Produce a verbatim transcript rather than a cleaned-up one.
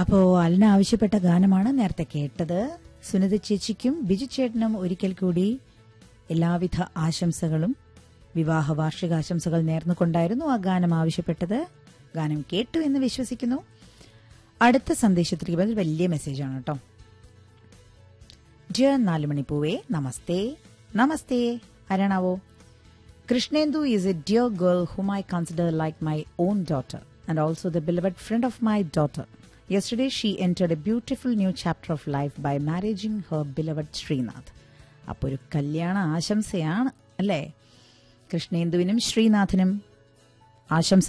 അപ്പോ അലിന ആവശ്യപ്പെട്ട ഗാനമാണ് നേരത്തെ കേട്ടത്. സുനിത ചേച്ചിക്കും ബിജു ചേട്ടനും ഒരിക്കൽ കൂടി എല്ലാവിധ ആശംസകളും വിവാഹ വാർഷികാശംസകൾ നേർന്നുകൊണ്ടായിരുന്നു ആ ഗാനം ആവശ്യപ്പെട്ടത്. ഗാനം കേട്ടു എന്ന് വിശ്വസിക്കുന്നു. അടുത്ത സന്ദേശത്തിലേക്ക് വലിയ മെസ്സേജാണ് കേട്ടോ. Dear നാലുമണിപ്പൂവേ, namaste. Namaste, ആരാണാവോ? Krishnendu is A dear girl whom I consider like my own daughter and also the beloved friend of my daughter. Yesterday she entered a beautiful new chapter of life by marrying her beloved Srinath. അപ്പോൾ ഒരു കല്യാണ ആശംസയാണ് അല്ലേ? കൃഷ്ണേന്ദുവിനും ശ്രീനാഥിനും ആശംസ